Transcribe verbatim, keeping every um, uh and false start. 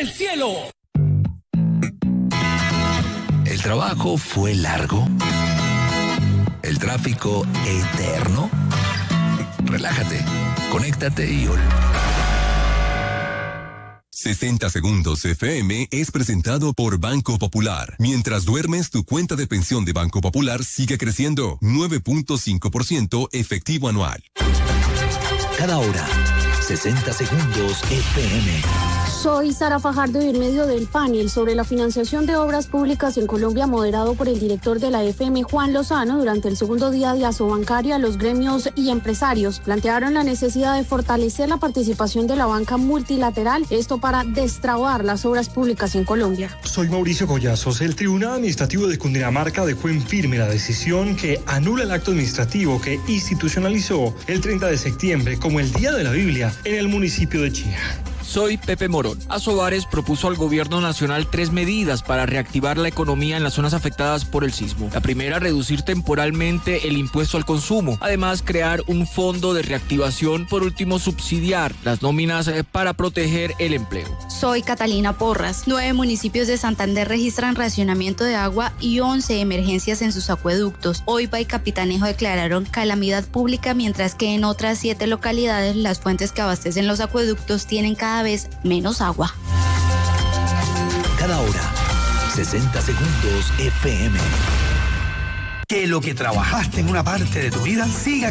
del cielo. El trabajo fue largo. El tráfico eterno. Relájate, conéctate y ol. sesenta Segundos F M es presentado por Banco Popular. Mientras duermes, tu cuenta de pensión de Banco Popular sigue creciendo. nueve punto cinco por ciento efectivo anual. Cada hora, sesenta Segundos F M. Soy Sara Fajardo y en medio del panel sobre la financiación de obras públicas en Colombia, moderado por el director de la F M, Juan Lozano, durante el segundo día de Asobancaria, los gremios y empresarios plantearon la necesidad de fortalecer la participación de la banca multilateral, esto para destrabar las obras públicas en Colombia. Soy Mauricio Collazos. El Tribunal Administrativo de Cundinamarca dejó en firme la decisión que anula el acto administrativo que institucionalizó el treinta de septiembre como el Día de la Biblia en el municipio de Chía. Soy Pepe Morón. Asobares propuso al gobierno nacional tres medidas para reactivar la economía en las zonas afectadas por el sismo. La primera, reducir temporalmente el impuesto al consumo. Además, crear un fondo de reactivación. Por último, subsidiar las nóminas para proteger el empleo. Soy Catalina Porras. Nueve municipios de Santander registran racionamiento de agua y once emergencias en sus acueductos. Oiva y Capitanejo declararon calamidad pública, mientras que en otras siete localidades las fuentes que abastecen los acueductos tienen cada vez menos agua. Cada hora, sesenta Segundos F M. Que lo que trabajaste en una parte de tu vida siga